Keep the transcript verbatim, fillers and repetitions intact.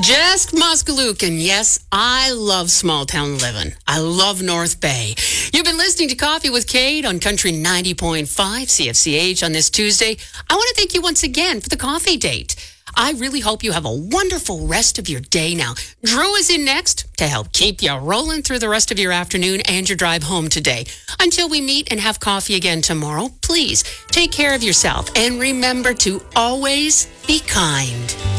Just Muskalookan. Yes, I love small town living. I love North Bay. You've been listening to Coffee with Kate on Country ninety point five C F C H on this Tuesday. I want to thank you once again for the coffee date. I really hope you have a wonderful rest of your day now. Drew is in next to help keep you rolling through the rest of your afternoon and your drive home today. Until we meet and have coffee again tomorrow, please take care of yourself and remember to always be kind.